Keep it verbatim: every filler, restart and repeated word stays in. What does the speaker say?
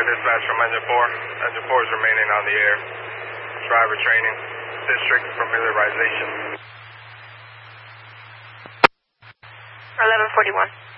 dispatch from Engine four. Engine four is remaining on the air. Driver training, district familiarization. eleven forty-one.